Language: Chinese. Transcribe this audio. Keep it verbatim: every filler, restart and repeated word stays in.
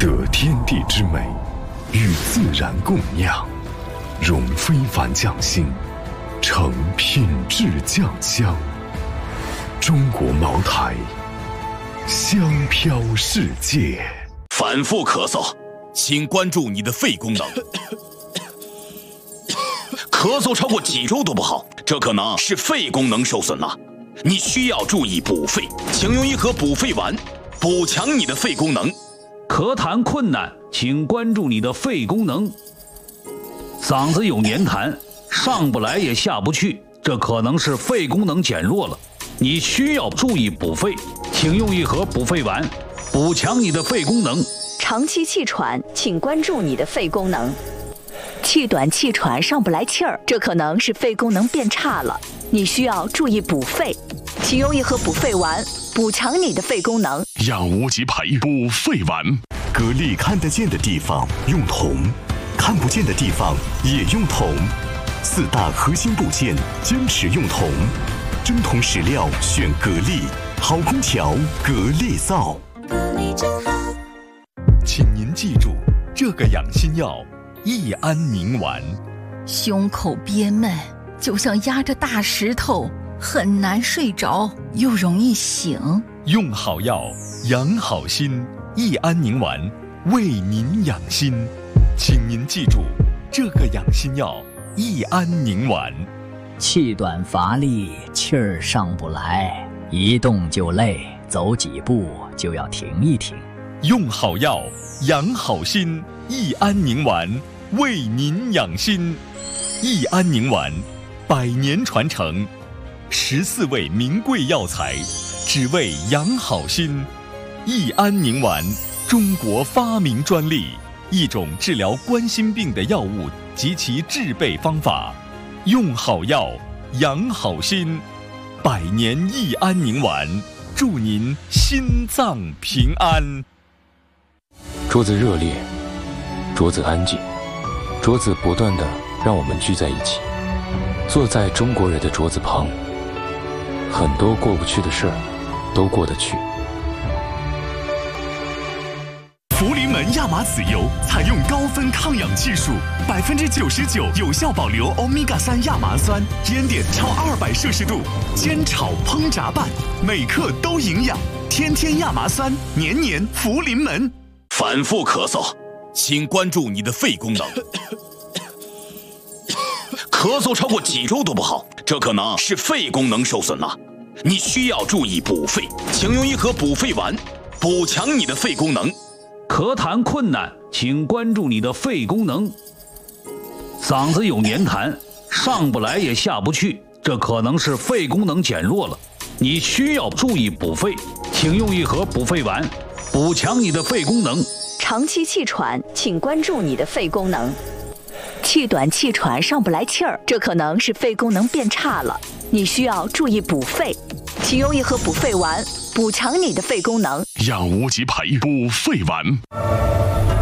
得天地之美，与自然共酿，融非凡匠心，成品质酱香。中国茅台，香飘世界。 反复咳嗽，请关注你的肺功能。咳嗽超过几周都不好，这可能是肺功能受损了。你需要注意补肺，请用一盒补肺丸，补强你的肺功能。 咳痰困难，请关注你的肺功能。嗓子有黏痰，上不来也下不去，这可能是肺功能减弱了。你需要注意补肺，请用一盒补肺丸，补强你的肺功能。 长期气喘，请关注你的肺功能。气短气喘上不来气儿，这可能是肺功能变差了。你需要注意补肺，请用一盒补肺丸，补强你的肺功能。 养无极培补肺丸， 蛤蜊看得见的地方用铜，看不见的地方也用铜。四大核心部件坚持用铜，真铜实料选蛤蜊，好空调蛤蜊皂。 蛤蜊真好。 请您记住，这个养心药益安宁丸。 胸口憋闷，就像压着大石头，很难睡着，又容易醒。 用好药，养好心，益安宁丸为您养心。请您记住，这个养心药益安宁丸。 气短乏力，气儿上不来，一动就累，走几步就要停一停。 用好药，养好心，益安宁丸为您养心。益安宁丸，百年传承，十四味名贵药材，只为养好心。益安宁丸，中国发明专利，一种治疗冠心病的药物及其制备方法。用好药，养好心，百年益安宁丸，祝您心脏平安。 桌子热烈，桌子安静，桌子不断地让我们聚在一起，坐在中国人的桌子旁，很多过不去的事儿都过得去。 福临门亚麻籽油采用高分抗氧技术，百分之九十九有效保留欧米伽三亚麻酸，烟点超二百摄氏度，煎炒烹炸拌，每克都营养。天天亚麻酸，年年福临门。 反复咳嗽，请关注你的肺功能。咳嗽超过几周都不好，这可能是肺功能受损了。你需要注意补肺，请用一盒补肺丸，补强你的肺功能。 咳痰困难，请关注你的肺功能。嗓子有黏痰，上不来也下不去，这可能是肺功能减弱了。你需要注意补肺，请用一盒补肺丸，补强你的肺功能。 长期气喘，请关注你的肺功能。气短气喘上不来气儿，这可能是肺功能变差了。你需要注意补肺，请用一盒补肺丸，补强你的肺功能。 养无极培补肺丸。